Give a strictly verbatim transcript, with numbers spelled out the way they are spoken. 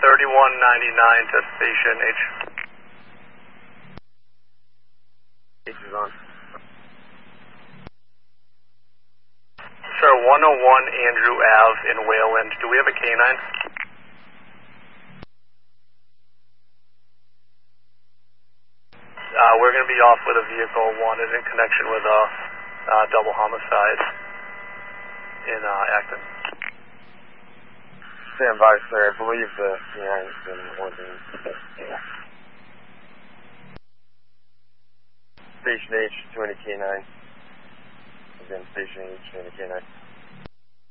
thirty-one ninety-nine to Station H. H is on. Sir, one oh one Andrew Ave in Wayland. Do we have a K nine? Uh, we're going to be off with a vehicle wanted in connection with a uh, double homicide in uh, Acton. Stand by, sir. I believe the K nine has been ordered. Station H, two hundred K nine. Again, Station H, two hundred K nine.